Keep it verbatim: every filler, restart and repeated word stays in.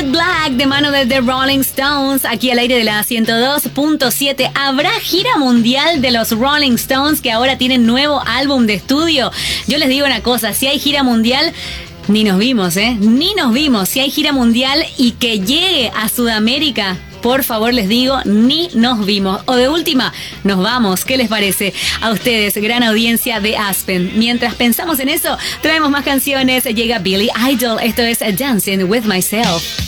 Black Black de mano de The Rolling Stones, aquí al aire de la ciento dos punto siete. ¿Habrá gira mundial de los Rolling Stones que ahora tienen nuevo álbum de estudio? Yo les digo una cosa, si hay gira mundial, ni nos vimos, ¿eh? Ni nos vimos. Si hay gira mundial y que llegue a Sudamérica, por favor les digo, ni nos vimos. O de última, nos vamos. ¿Qué les parece a ustedes, gran audiencia de Aspen? Mientras pensamos en eso, traemos más canciones. Llega Billy Idol. Esto es Dancing With Myself.